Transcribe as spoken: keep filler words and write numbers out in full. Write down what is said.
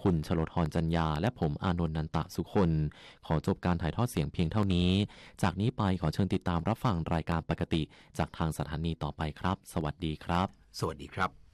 คุณชโลธรจัญญาและผมอานนท์นันตะสุคนขอจบการถ่ายทอดเสียงเพียงเท่านี้จากนี้ไปขอเชิญติดตามรับฟังรายการปกติจากทางสถานีต่อไปครับสวัสดีครับสวัสดีครับ